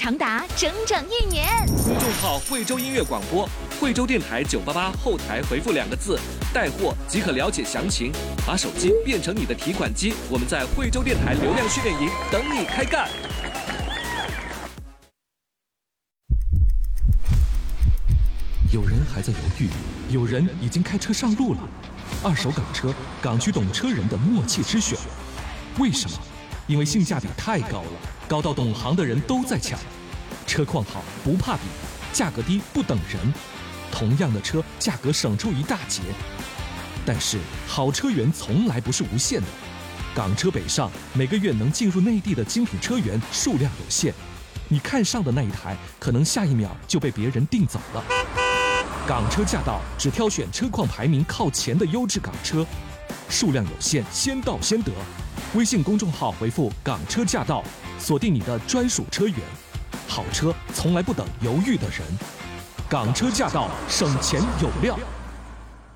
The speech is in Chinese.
长达整整1年。 公众号惠州音乐广播，惠州电台988后台回复2个字“带货”即可了解详情。把手机变成你的提款机，我们在惠州电台流量训练营等你开干。 有人还在犹豫，有人已经开车上路了。二手港车，港区懂车人的默契之选。为什么？因为性价比太高了，高到懂行的人都在抢。车况好不怕比，价格低不等人。同样的车，价格省出一大截。但是好车源从来不是无限的。港车北上，每个月能进入内地的精品车源数量有限。你看上的那一台，可能下一秒就被别人订走了。港车驾到，只挑选车况排名靠前的优质港车，数量有限，先到先得。微信公众号回复“港车驾到”，锁定你的专属车源。好车从来不等犹豫的人，港车驾到，省钱有料。